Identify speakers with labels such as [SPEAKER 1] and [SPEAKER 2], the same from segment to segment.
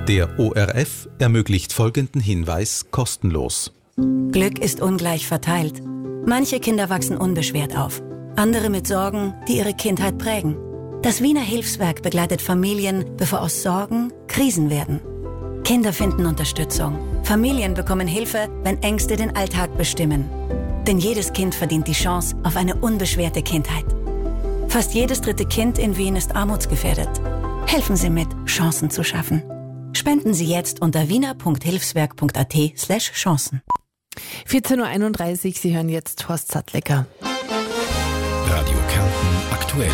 [SPEAKER 1] Der ORF ermöglicht folgenden Hinweis kostenlos.
[SPEAKER 2] Glück ist ungleich verteilt. Manche Kinder wachsen unbeschwert auf, andere mit Sorgen, die ihre Kindheit prägen. Das Wiener Hilfswerk begleitet Familien, bevor aus Sorgen Krisen werden. Kinder finden Unterstützung. Familien bekommen Hilfe, wenn Ängste den Alltag bestimmen. Denn jedes Kind verdient die Chance auf eine unbeschwerte Kindheit. Fast jedes dritte Kind in Wien ist armutsgefährdet. Helfen Sie mit, Chancen zu schaffen. Spenden Sie jetzt unter wiener.hilfswerk.at/Chancen.
[SPEAKER 3] 14.31 Uhr, Sie hören jetzt Horst Sattlecker.
[SPEAKER 4] Radio Kärnten aktuell.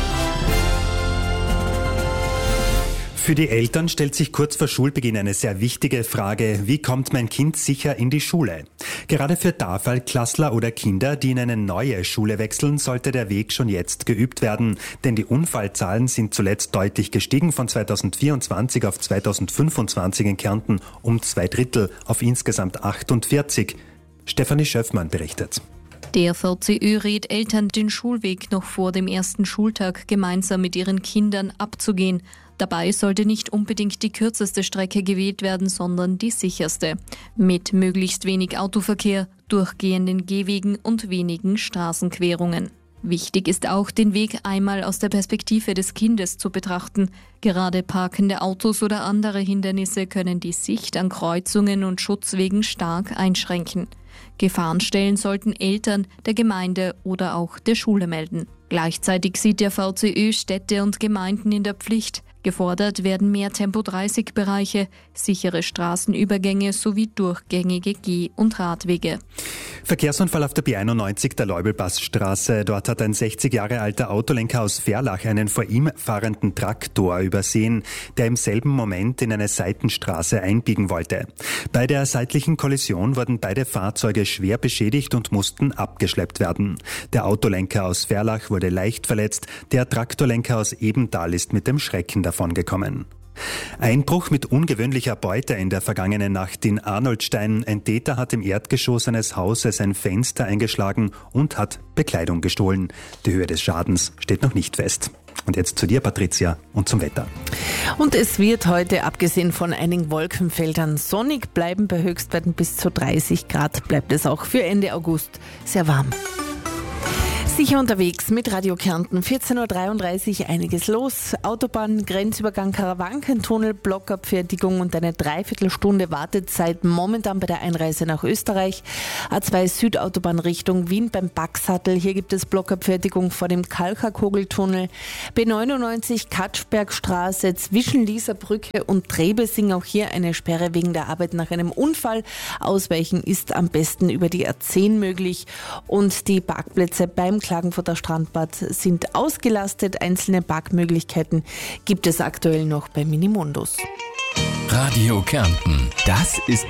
[SPEAKER 5] Für die Eltern stellt sich kurz vor Schulbeginn eine sehr wichtige Frage: Wie kommt mein Kind sicher in die Schule? Gerade für Tafel-Klassler oder Kinder, die in eine neue Schule wechseln, sollte der Weg schon jetzt geübt werden. Denn die Unfallzahlen sind zuletzt deutlich gestiegen, von 2024 auf 2025 in Kärnten um 2/3 auf insgesamt 48. Stefanie Schöffmann berichtet.
[SPEAKER 6] Der VCÖ rät Eltern, den Schulweg noch vor dem ersten Schultag gemeinsam mit ihren Kindern abzugehen. Dabei sollte nicht unbedingt die kürzeste Strecke gewählt werden, sondern die sicherste. Mit möglichst wenig Autoverkehr, durchgehenden Gehwegen und wenigen Straßenquerungen. Wichtig ist auch, den Weg einmal aus der Perspektive des Kindes zu betrachten. Gerade parkende Autos oder andere Hindernisse können die Sicht an Kreuzungen und Schutzwegen stark einschränken. Gefahrenstellen sollten Eltern, der Gemeinde oder auch der Schule melden. Gleichzeitig sieht der VCÖ Städte und Gemeinden in der Pflicht. Gefordert werden mehr Tempo-30-Bereiche, sichere Straßenübergänge sowie durchgängige Geh- und Radwege.
[SPEAKER 5] Verkehrsunfall auf der B91 der Leubelpassstraße. Dort hat ein 60 Jahre alter Autolenker aus Verlach einen vor ihm fahrenden Traktor übersehen, der im selben Moment in eine Seitenstraße einbiegen wollte. Bei der seitlichen Kollision wurden beide Fahrzeuge schwer beschädigt und mussten abgeschleppt werden. Der Autolenker aus Verlach wurde leicht verletzt, der Traktorlenker aus Ebenthal ist mit dem Schrecken davongekommen. Einbruch mit ungewöhnlicher Beute in der vergangenen Nacht in Arnoldstein. Ein Täter hat im Erdgeschoss eines Hauses ein Fenster eingeschlagen und hat Bekleidung gestohlen. Die Höhe des Schadens steht noch nicht fest. Und jetzt zu dir, Patricia, und zum Wetter.
[SPEAKER 3] Und es wird heute, abgesehen von einigen Wolkenfeldern, sonnig bleiben. Bei Höchstwerten bis zu 30 Grad bleibt es auch für Ende August sehr warm. Sicher unterwegs mit Radio Kärnten, 14.33 Uhr, einiges los. Autobahn, Grenzübergang Karawankentunnel, Blockabfertigung und eine Dreiviertelstunde Wartezeit momentan bei der Einreise nach Österreich. A2 Südautobahn Richtung Wien beim Baxattel, hier gibt es Blockabfertigung vor dem Kalkakogeltunnel. B99 Katschbergstraße zwischen Lieserbrücke und Trebesing, auch hier eine Sperre wegen der Arbeit nach einem Unfall. Ausweichen ist am besten über die A10 möglich und die Parkplätze beim Klagenfurter Strandbad sind ausgelastet. Einzelne Parkmöglichkeiten gibt es aktuell noch bei Minimundus.
[SPEAKER 4] Radio Kärnten, das ist